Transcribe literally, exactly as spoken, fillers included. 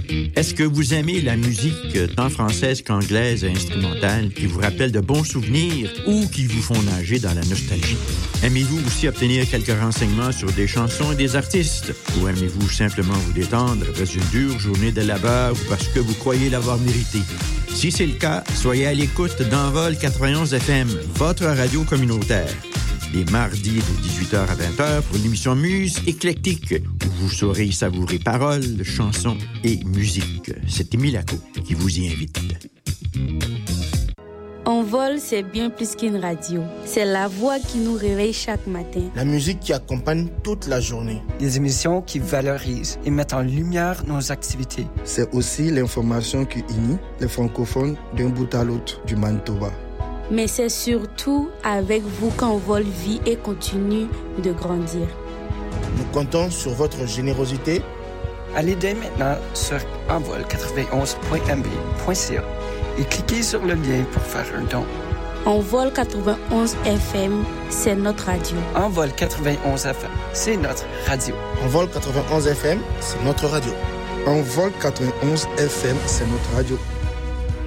Est-ce que vous aimez la musique tant française qu'anglaise et instrumentale qui vous rappelle de bons souvenirs ou qui vous font nager dans la nostalgie? Aimez-vous aussi obtenir quelques renseignements sur des chansons et des artistes? Ou aimez-vous simplement vous détendre après une dure journée de labeur ou parce que vous croyez l'avoir mérité? Si c'est le cas, soyez à l'écoute d'Envol quatre-vingt-onze F M, votre radio communautaire. Les mardis de dix-huit heures à vingt heures pour l'émission Muse éclectique, où vous saurez savourer paroles, chansons et musique. C'est Émile Laco qui vous y invite. Envol, c'est bien plus qu'une radio. C'est la voix qui nous réveille chaque matin. La musique qui accompagne toute la journée. Des émissions qui valorisent et mettent en lumière nos activités. C'est aussi l'information qui unit les francophones d'un bout à l'autre du Manitoba. Mais c'est surtout avec vous qu'Envol vit et continue de grandir. Nous comptons sur votre générosité. Allez dès maintenant sur envol quatre-vingt-onze point m b point c a et cliquez sur le lien pour faire un don. Envol quatre-vingt-onze F M, c'est notre radio. Envol quatre-vingt-onze F M, c'est notre radio. Envol quatre-vingt-onze F M, c'est notre radio. Envol quatre-vingt-onze F M, c'est notre radio.